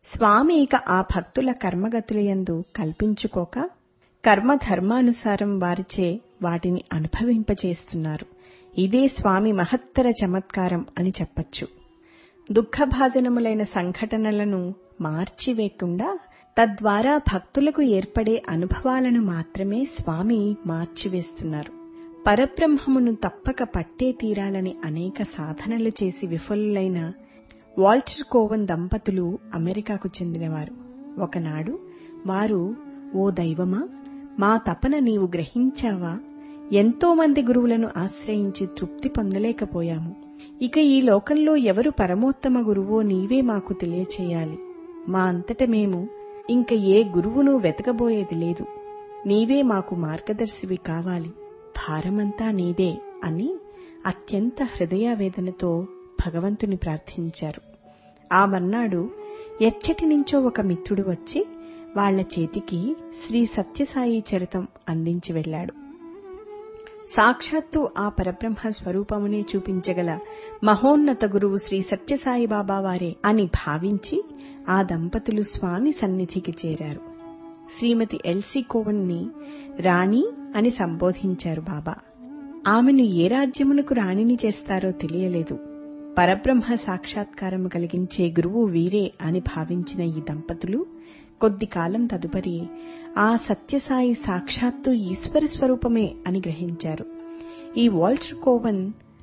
స్వామి ఇక ఆ భక్తుల కర్మగతులయందు కల్పించుకోక కర్మధర్మానుసారం వారిచే వాటిని అనుభవింపచేస్తున్నారు. ఇదే స్వామి మహత్తర చమత్కారం అని చెప్పచ్చు. దుఃఖభాజనములైన సంఘటనలను మార్చివేయకుండా తద్వారా భక్తులకు ఏర్పడే అనుభవాలను మాత్రమే స్వామి మార్చివేస్తున్నారు. పరబ్రహ్మమును తప్పక పట్టే తీరాలని అనేక సాధనలు చేసి విఫలులైన వాల్టర్ కోవన్ దంపతులు అమెరికాకు చెందినవారు. ఒకనాడు వారు, ఓ దైవమా, మా తపన నీవు గ్రహించావా? ఎంతో మంది గురువులను ఆశ్రయించి తృప్తి పొందలేకపోయాము. ఇక ఈ లోకంలో ఎవరు పరమోత్తమ గురువో నీవే మాకు తెలియచేయాలి. మా అంతట మేము ఇంక ఏ గురువును వెతకబోయేది లేదు. నీవే మాకు మార్గదర్శివి కావాలి. భారమంతా నీదే అని అత్యంత హృదయావేదనతో భగవంతుని ప్రార్థించారు. ఆ మర్నాడు ఎచ్చటి నుంచో ఒక మిత్రుడు వచ్చి వాళ్ల చేతికి శ్రీ సత్యసాయి చరితం అందించి వెళ్లాడు. సాక్షాత్తు ఆ పరబ్రహ్మ స్వరూపమునే చూపించగల మహోన్నత గురువు శ్రీ సత్యసాయి బాబా వారే అని భావించి ఆ దంపతులు స్వామి సన్నిధికి చేరారు. శ్రీమతి ఎల్సీ కోవన్ ని రాణి అని సంబోధించారు బాబా. ఆమెను ఏ రాజ్యమునకు రాణిని చేస్తారో తెలియలేదు. పరబ్రహ్మ సాక్షాత్కారము కలిగించే గురువు వీరే అని భావించిన ఈ దంపతులు కొద్ది కాలం తదుపరి ఆ సత్యసాయి సాక్షాత్తు ఈశ్వర స్వరూపమే అని గ్రహించారు. ఈ వాల్టర్ కోవన్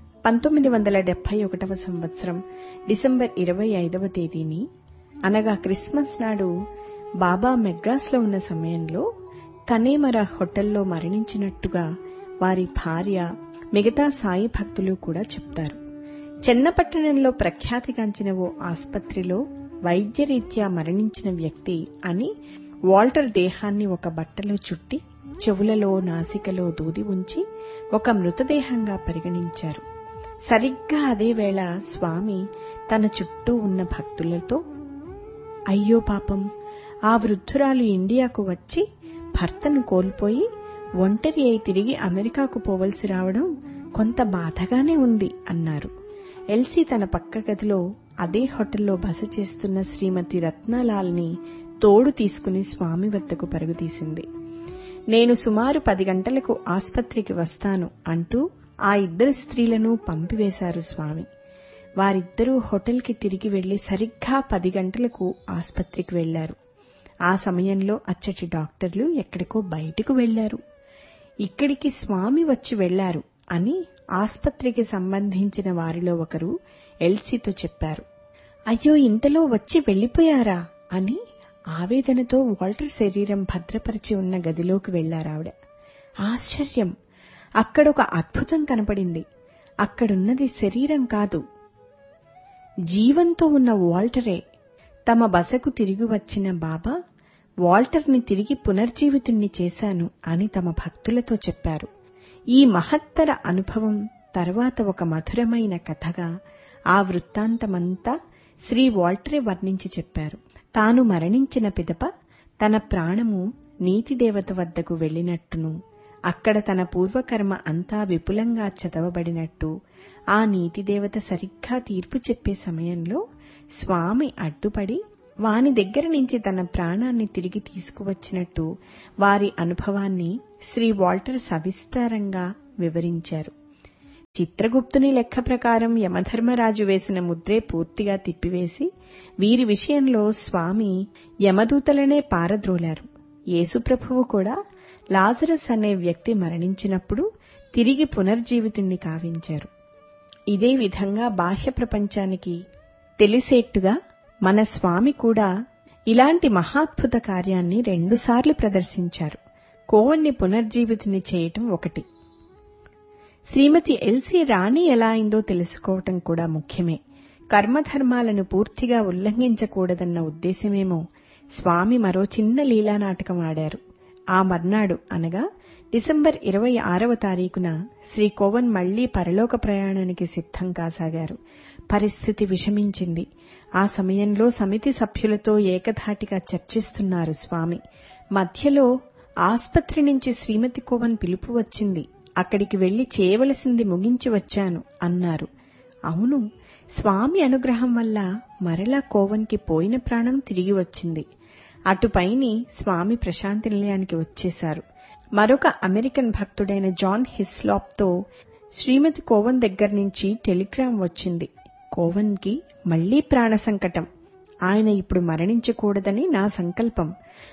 1971 సంవత్సరం డిసెంబర్ 25వ తేదీని అనగా క్రిస్మస్ నాడు బాబా మెడ్రాస్లో ఉన్న సమయంలో కనేమర హోటల్లో మరణించినట్టుగా వారి భార్య, మిగతా సాయి భక్తులు కూడా చెప్తారు. చెన్నపట్టణంలో ప్రఖ్యాతిగాంచిన ఓ ఆస్పత్రిలో వైద్యరీత్యా మరణించిన వ్యక్తి అని వాల్టర్ దేహాన్ని ఒక బట్టలో చుట్టి చెవులలో, నాసికలో దూది ఉంచి ఒక మృతదేహంగా పరిగణించారు. సరిగ్గా అదే వేళ స్వామి తన చుట్టూ ఉన్న భక్తులతో, అయ్యో పాపం, ఆ వృద్ధురాలు ఇండియాకు వచ్చి భర్తను కోల్పోయి ఒంటరి అయి తిరిగి అమెరికాకు పోవలసి రావడం కొంత బాధగానే ఉంది అన్నారు. ఎల్సీ తన పక్క గదిలో అదే హోటల్లో బస చేస్తున్న శ్రీమతి రత్నాలాల్ని తోడు తీసుకుని స్వామి వద్దకు పరుగుతీసింది. నేను సుమారు 10 గంటలకు ఆస్పత్రికి వస్తాను అంటూ ఆ ఇద్దరు స్త్రీలను పంపివేశారు స్వామి. వారిద్దరూ హోటల్కి తిరిగి వెళ్లి సరిగ్గా 10 గంటలకు ఆస్పత్రికి వెళ్లారు. ఆ సమయంలో అచ్చటి డాక్టర్లు ఎక్కడికో బయటకు వెళ్లారు. ఇక్కడికి స్వామి వచ్చి వెళ్లారు అని ఆస్పత్రికి సంబంధించిన వారిలో ఒకరు ఎల్సీతో చెప్పారు. అయ్యో, ఇంతలో వచ్చి వెళ్లిపోయారా అని ఆవేదనతో వాల్టర్ శరీరం భద్రపరిచి ఉన్న గదిలోకి వెళ్లారావిడ. ఆశ్చర్యం! అక్కడొక అద్భుతం కనపడింది. అక్కడున్నది శరీరం కాదు, జీవంతో ఉన్న వాల్టరే. తమ బసకు తిరిగి వచ్చిన బాబా వాల్టర్ని తిరిగి పునర్జీవితుణ్ణి చేశాను అని తమ భక్తులతో చెప్పారు. ఈ మహత్తర అనుభవం తర్వాత ఒక మధురమైన కథగా ఆ వృత్తాంతమంతా శ్రీ వాల్టరే వర్ణించి చెప్పారు. తాను మరణించిన పిదప తన ప్రాణము నీతిదేవత వద్దకు వెళ్లినట్టును, అక్కడ తన పూర్వకర్మ అంతా విపులంగా చదవబడినట్టు, ఆ నీతిదేవత సరిగ్గా తీర్పు చెప్పే సమయంలో స్వామి అడ్డుపడి వాని దగ్గర నుంచి తన ప్రాణాన్ని తిరిగి తీసుకువచ్చినట్టు వారి అనుభవాన్ని శ్రీ వాల్టర్ సవిస్తారంగా వివరించారు. చిత్రగుప్తుని లెక్క ప్రకారం యమధర్మరాజు వేసిన ముద్రే పూర్తిగా తిప్పివేసి వీరి విషయంలో స్వామి యమదూతలనే పారద్రోలారు. యేసుప్రభువు కూడా లాజరస్ అనే వ్యక్తి మరణించినప్పుడు తిరిగి పునర్జీవితుణ్ణి కావించారు. ఇదే విధంగా బాహ్య ప్రపంచానికి తెలిసేట్టుగా మన స్వామి కూడా ఇలాంటి మహాద్భుత కార్యాన్ని 2 సార్లు ప్రదర్శించారు. కోవన్ని పునర్జీవితుని చేయటం ఒకటి. శ్రీమతి ఎల్సీ రాణి ఎలా అయిందో తెలుసుకోవటం కూడా ముఖ్యమే. కర్మధర్మాలను పూర్తిగా ఉల్లంఘించకూడదన్న ఉద్దేశమేమో స్వామి మరో చిన్న లీలానాటకం ఆడారు. ఆ మర్నాడు అనగా డిసెంబర్ 26వ తారీఖున శ్రీ కోవన్ మళ్లీ పరలోక ప్రయాణానికి సిద్ధం కాసాగారు. పరిస్థితి విషమించింది. ఆ సమయంలో సమితి సభ్యులతో ఏకధాటిగా చర్చిస్తున్నారు స్వామి. మధ్యలో ఆస్పత్రి నుంచి శ్రీమతి కోవన్ పిలుపు వచ్చింది. అక్కడికి వెళ్లి చేయవలసింది ముగించి వచ్చాను అన్నారు. అవును, స్వామి అనుగ్రహం వల్ల మరలా కోవన్కి పోయిన ప్రాణం తిరిగి వచ్చింది. అటుపైని స్వామి ప్రశాంతి నిలయానికి వచ్చేశారు. మరొక అమెరికన్ భక్తుడైన జాన్ హిస్లాప్తో శ్రీమతి కోవన్ దగ్గర నుంచి టెలిగ్రామ్ వచ్చింది. కోవన్కి మళ్లీ ప్రాణ సంకటం. ఆయన ఇప్పుడు మరణించకూడదని నా సంకల్పం.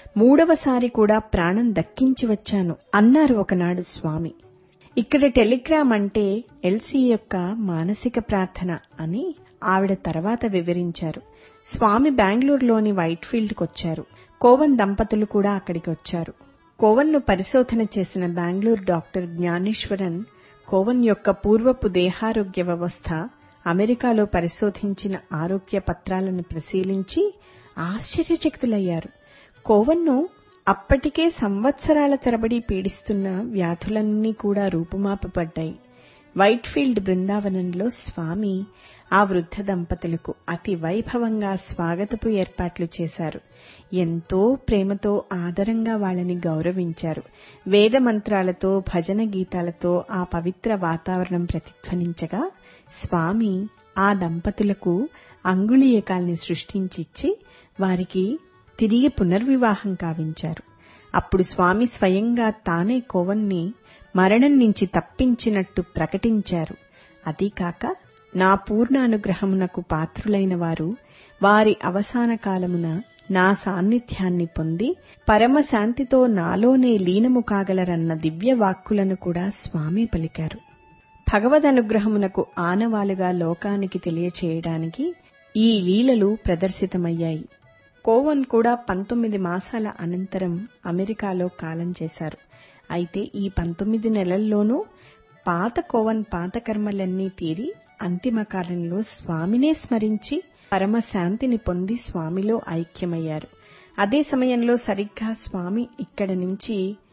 3వసారి కూడా ప్రాణం దక్కించి వచ్చాను అన్నారు ఒకనాడు స్వామి. ఇక్కడ టెలిగ్రామ్ అంటే ఎల్సీ యొక్క మానసిక ప్రార్థన అని ఆవిడ తర్వాత వివరించారు. స్వామి బెంగళూరులోని వైట్ఫీల్డ్కి వచ్చారు. కోవన్ దంపతులు కూడా అక్కడికి వచ్చారు. కోవన్ను పరిశోధన చేసిన బెంగళూరు డాక్టర్ జ్ఞానేశ్వరన్ కోవన్ యొక్క పూర్వపు దేహారోగ్య వ్యవస్థ, అమెరికాలో పరిశోధించిన ఆరోగ్య పత్రాలను పరిశీలించి ఆశ్చర్యచకితులయ్యారు. కోవన్ను అప్పటికే సంవత్సరాల తరబడి పీడిస్తున్న వ్యాధులన్నీ కూడా రూపుమాపబడ్డాయి. వైట్ఫీల్డ్ బృందావనంలో స్వామి ఆ వృద్ధ దంపతులకు అతి వైభవంగా స్వాగతపు ఏర్పాట్లు చేశారు. ఎంతో ప్రేమతో ఆదరంగా వాళ్ళని గౌరవించారు. వేద మంత్రాలతో, భజన గీతాలతో ఆ పవిత్ర వాతావరణం ప్రతిధ్వనించగా స్వామి ఆ దంపతులకు అంగుళీయకాల్ని సృష్టించిచ్చి వారికి తిరిగి పునర్వివాహం కావించారు. అప్పుడు స్వామి స్వయంగా తానే కోవన్ని మరణం నుంచి తప్పించినట్టు ప్రకటించారు. అదీకాక నా పూర్ణ అనుగ్రహమునకు పాత్రులైన వారు వారి అవసాన కాలమున నా సాన్నిధ్యాన్ని పొంది పరమశాంతితో నాలోనే లీనము కాగలరన్న దివ్య వాక్కులను కూడా స్వామి పలికారు. భగవదనుగ్రహమునకు ఆనవాలుగా లోకానికి తెలియచేయడానికి ఈ లీలలు ప్రదర్శితమయ్యాయి. కోవన్ కూడా 19 మాసాల అనంతరం అమెరికాలో కాలం చేశారు. అయితే ఈ 19 నెలల్లోనూ పాత కోవన్ పాత కర్మలన్నీ తీరి అంతిమ కాలంలో స్వామినే స్మరించి పరమశాంతిని పొంది స్వామిలో ఐక్యమయ్యారు. అదే సమయంలో సరిగ్గా స్వామి ఇక్కడి నుంచి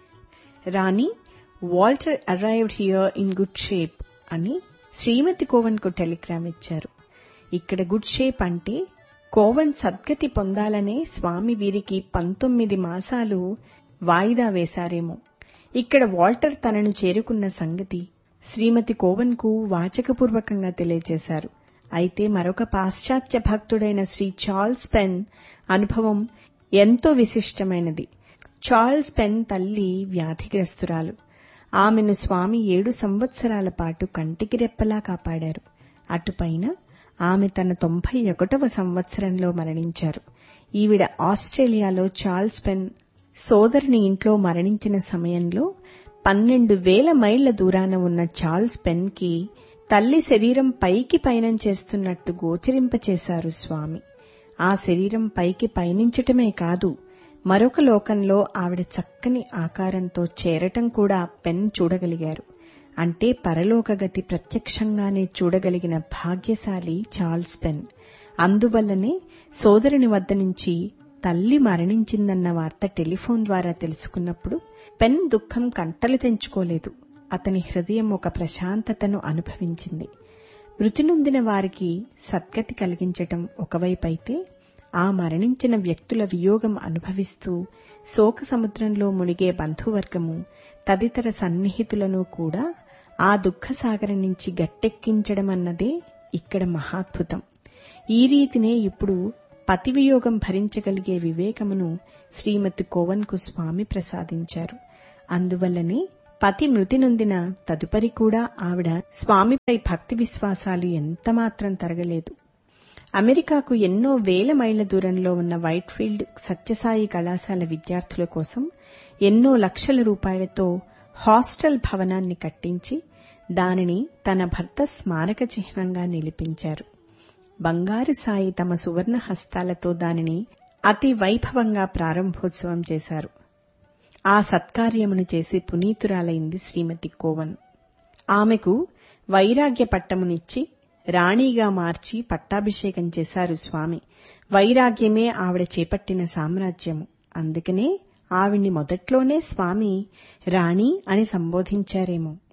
రాణి Walter arrived here in good shape అని శ్రీమతి కోవన్కు టెలిగ్రామ్ ఇచ్చారు. ఇక్కడ గుడ్ షేప్ అంటే కోవన్ సద్గతి పొందాలనే స్వామి వీరికి 19 మాసాలు వాయిదా వేశారేమో. ఇక్కడ వాల్టర్ తనను చేరుకున్న సంగతి శ్రీమతి కోవన్కు వాచకపూర్వకంగా తెలియజేశారు. అయితే మరొక పాశ్చాత్య భక్తుడైన శ్రీ చార్ల్స్ పెన్ అనుభవం ఎంతో విశిష్టమైనది. చార్ల్స్ పెన్ తల్లి వ్యాధిగ్రస్తురాలు. ఆమెను స్వామి 7 సంవత్సరాల పాటు కంటికి రెప్పలా కాపాడారు. అటుపైన ఆమె తన 91వ సంవత్సరంలో మరణించారు. ఈవిడ ఆస్ట్రేలియాలో చార్ల్స్ పెన్ సోదరుని ఇంట్లో మరణించిన సమయంలో 12,000 మైళ్ల దూరాన ఉన్న చార్ల్స్ పెన్ కి తల్లి శరీరం పైకి పయనం చేస్తున్నట్టు గోచరింపచేశారు స్వామి. ఆ శరీరం పైకి పయనించటమే కాదు, మరొక లోకంలో ఆవిడ చక్కని ఆకారంతో చేరటం కూడా పెన్ చూడగలిగారు. అంటే పరలోకగతి ప్రత్యక్షంగానే చూడగలిగిన భాగ్యశాలి చార్ల్స్ పెన్. అందువల్లనే సోదరుని వద్ద నుంచి తల్లి మరణించిందన్న వార్త టెలిఫోన్ ద్వారా తెలుసుకున్నప్పుడు పెన్ దుఃఖం కంటలు తెంచుకోలేదు. అతని హృదయం ఒక ప్రశాంతతను అనుభవించింది. మృతి నొందిన వారికి సద్గతి కలిగించటం ఒకవైపైతే, ఆ మరణించిన వ్యక్తుల వియోగం అనుభవిస్తూ శోక సముద్రంలో మునిగే బంధువర్గము తదితర సన్నిహితులను కూడా ఆ దుఃఖసాగరం నుంచి గట్టెక్కించడమన్నదే ఇక్కడ మహాద్భుతం. ఈ రీతినే ఇప్పుడు పతి వియోగం భరించగలిగే వివేకమును శ్రీమతి కోవన్కు స్వామి ప్రసాదించారు. అందువల్లనే పతి మృతి నొందిన తదుపరి కూడా ఆవిడ స్వామిపై భక్తి విశ్వాసాలు ఎంతమాత్రం తరగలేదు. అమెరికాకు ఎన్నో వేల మైళ్ల దూరంలో ఉన్న వైట్ఫీల్డ్ సత్యసాయి కళాశాల విద్యార్థుల కోసం ఎన్నో లక్షల రూపాయలతో హాస్టల్ భవనాన్ని కట్టించి దానిని తన భర్త స్మారక చిహ్నంగా నిలిపించారు. బంగారు సాయి తమ సువర్ణ హస్తాలతో దానిని అతి వైభవంగా ప్రారంభోత్సవం చేశారు. ఆ సత్కార్యమును చేసి పునీతురాలైంది శ్రీమతి కోవన్. ఆమెకు వైరాగ్య పట్టమునిచ్చి రాణిగా మార్చి పట్టాభిషేకం చేశారు స్వామి. వైరాగ్యమే ఆవిడ చేపట్టిన సామ్రాజ్యము. అందుకనే ఆవిడ్ని మొదట్లోనే స్వామి రాణి అని సంబోధించారేమో.